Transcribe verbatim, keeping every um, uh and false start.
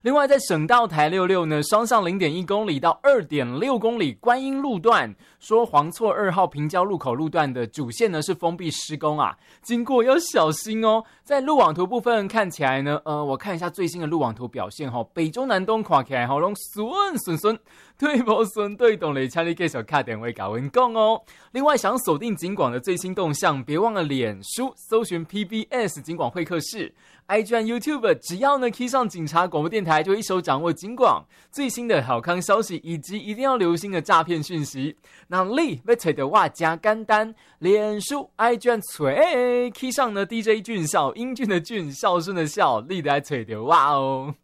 另外，在省道台六六呢，双向 零点一公里到 二点六公里观音路段，说黄错二号平交路口路段的主线呢是封闭施工啊，经过要小心哦。在路网图部分看起来呢，呃，我看一下最新的路网图表现哈，北中南东看起来好拢顺顺顺，对不顺对动嘞，请你继续打电话跟我们讲哦。另外，想锁定警广的最新动向，别忘了脸书搜寻 P B S 警广会客室。I G 和 YouTube 只要呢 key 上警察广播电台，就一手掌握警广最新的好康消息，以及一定要留心的诈骗讯息。那你要找到我加简单，脸书 I G 找 key 上呢 D J 俊孝，英俊的俊，孝顺的孝，你来找到我哦。